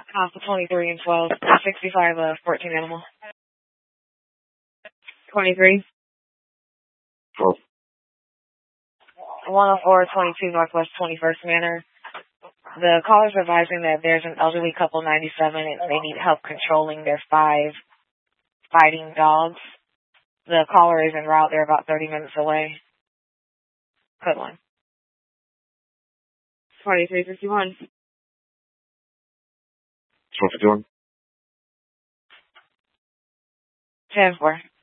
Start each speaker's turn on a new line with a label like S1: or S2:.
S1: Alpha 23 and 12, 65, 14 animal. 23.
S2: 12.
S1: 104, 22 Northwest 21st Manor. The caller's advising that there's an elderly couple, 97, and they need help controlling their 5 fighting dogs. The caller is en route. They're about 30 minutes away. Code 1. 2351.
S2: 1251.
S1: 10-4.